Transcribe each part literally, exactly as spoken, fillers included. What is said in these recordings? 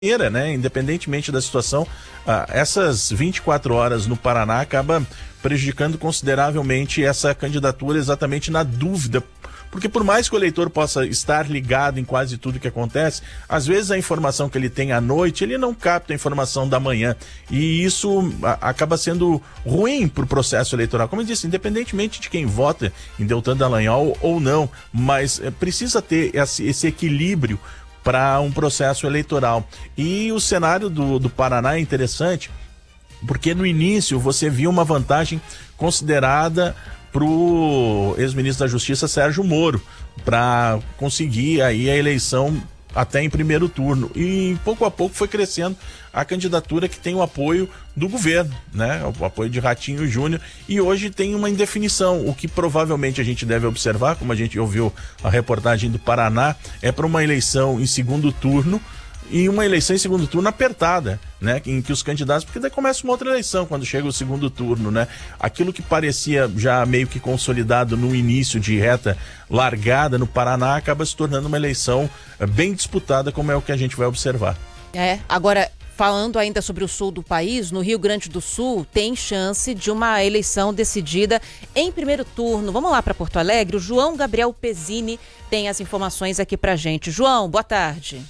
Né? Independentemente da situação, ah, essas vinte e quatro horas no Paraná acaba prejudicando consideravelmente essa candidatura exatamente na dúvida, porque por mais que o eleitor possa estar ligado em quase tudo que acontece, às vezes a informação que ele tem à noite, ele não capta a informação da manhã, e isso a, acaba sendo ruim para o processo eleitoral. Como eu disse, independentemente de quem vota em Deltan Dallagnol ou não, mas é, precisa ter esse, esse equilíbrio para um processo eleitoral. E o cenário do, do Paraná é interessante, porque no início você viu uma vantagem considerada para o ex-ministro da Justiça, Sérgio Moro, para conseguir aí a eleição até em primeiro turno. E pouco a pouco foi crescendo a candidatura que tem o apoio do governo, né? O apoio de Ratinho Júnior, e hoje tem uma indefinição. O que provavelmente a gente deve observar, como a gente ouviu a reportagem do Paraná, é para uma eleição em segundo turno, e uma eleição em segundo turno apertada, né? Em que os candidatos, porque daí começa uma outra eleição quando chega o segundo turno, né? Aquilo que parecia já meio que consolidado no início de reta largada no Paraná acaba se tornando uma eleição bem disputada, como é o que a gente vai observar. É, agora, falando ainda sobre o sul do país, no Rio Grande do Sul tem chance de uma eleição decidida em primeiro turno. Vamos lá para Porto Alegre, o João Gabriel Pezzini tem as informações aqui pra gente. João, boa tarde.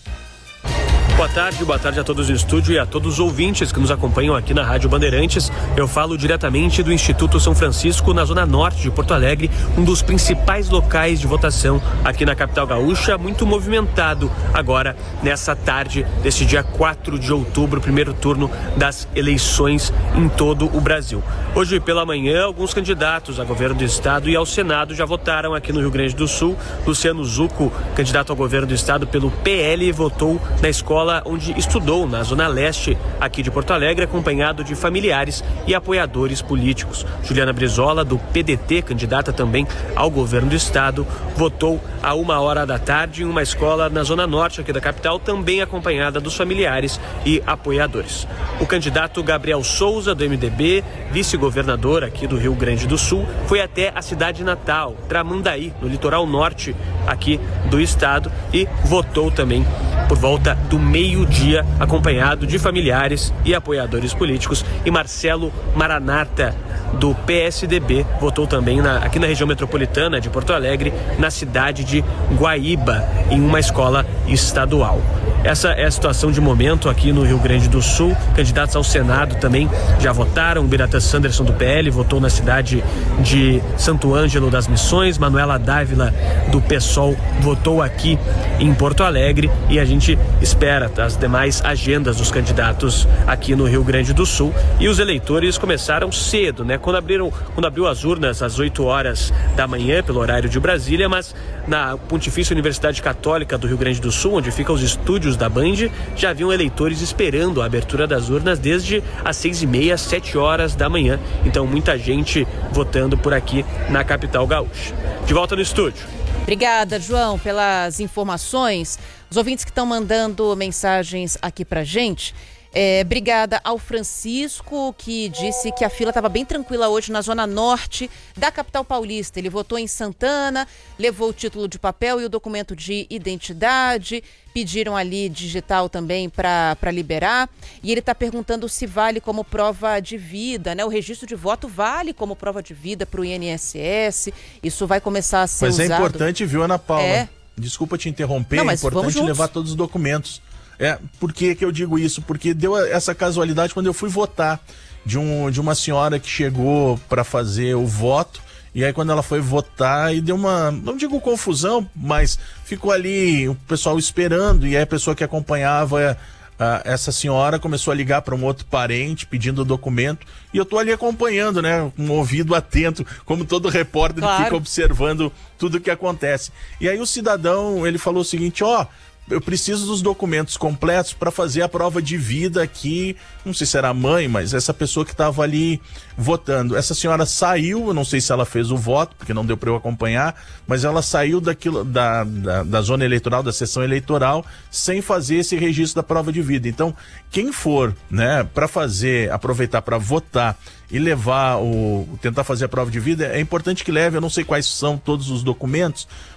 Boa tarde, boa tarde a todos do estúdio e a todos os ouvintes que nos acompanham aqui na Rádio Bandeirantes. Eu falo diretamente do Instituto São Francisco, na zona norte de Porto Alegre, um dos principais locais de votação aqui na capital gaúcha, muito movimentado agora nessa tarde deste dia quatro de outubro, primeiro turno das eleições em todo o Brasil. Hoje pela manhã, alguns candidatos a governo do estado e ao Senado já votaram aqui no Rio Grande do Sul. Luciano Zucco, candidato ao governo do estado pelo P L, votou na escola onde estudou, na zona leste aqui de Porto Alegre, acompanhado de familiares e apoiadores políticos. Juliana Brizola, do P D T, candidata também ao governo do estado, votou a uma hora da tarde em uma escola na zona norte aqui da capital, também acompanhada dos familiares e apoiadores. O candidato Gabriel Souza, do M D B, vice-governador aqui do Rio Grande do Sul, foi até a cidade natal, Tramandaí, no litoral norte aqui do estado, e votou também por volta do meio-dia, acompanhado de familiares e apoiadores políticos. E Marcelo Maranata, do P S D B, votou também na, aqui na região metropolitana de Porto Alegre, na cidade de Guaíba, em uma escola estadual. Essa é a situação de momento aqui no Rio Grande do Sul. Candidatos ao Senado também já votaram. Biratã Sanderson, do P L, votou na cidade de Santo Ângelo das Missões. Manuela Dávila, do PSOL, votou aqui em Porto Alegre. E a gente espera as demais agendas dos candidatos aqui no Rio Grande do Sul. E os eleitores começaram cedo, né? Quando abriram, quando abriu as urnas às oito horas da manhã, pelo horário de Brasília, mas na Pontifícia Universidade Católica do Rio Grande do Sul, onde ficam os estúdios da Band, já haviam eleitores esperando a abertura das urnas desde as seis e meia, sete horas da manhã. Então, muita gente votando por aqui na capital gaúcha. De volta no estúdio. Obrigada, João, pelas informações. Os ouvintes que estão mandando mensagens aqui pra gente. É, obrigada ao Francisco, que disse que a fila estava bem tranquila hoje na zona norte da capital paulista. Ele votou em Santana, levou o título de papel e o documento de identidade. Pediram ali digital também para liberar. E ele está perguntando se vale como prova de vida, né? O registro de voto vale como prova de vida para o I N S S. Isso vai começar a ser mas usado. Mas é importante, viu, Ana Paula? É. Desculpa te interromper, Não, é mas importante levar todos os documentos. É, por que que eu digo isso? Porque deu essa casualidade quando eu fui votar de, um, de uma senhora que chegou para fazer o voto, e aí quando ela foi votar, e deu uma, não digo confusão, mas ficou ali o pessoal esperando, e aí a pessoa que acompanhava a, essa senhora começou a ligar para um outro parente pedindo o documento, e eu tô ali acompanhando, né, com um ouvido atento, como todo repórter, claro, fica observando tudo o que acontece. E aí o cidadão, ele falou o seguinte: ó, eu preciso dos documentos completos para fazer a prova de vida aqui, não sei se era a mãe, mas essa pessoa que estava ali votando. Essa senhora saiu, eu não sei se ela fez o voto, porque não deu para eu acompanhar, mas ela saiu daquilo, da, da, da zona eleitoral, da sessão eleitoral, sem fazer esse registro da prova de vida. Então, quem for, né, para fazer, aproveitar para votar e levar o, tentar fazer a prova de vida, é importante que leve, eu não sei quais são todos os documentos,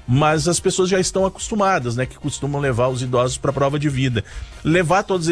mas as pessoas já estão acostumadas, né, que costumam levar os idosos para a prova de vida. Levar todos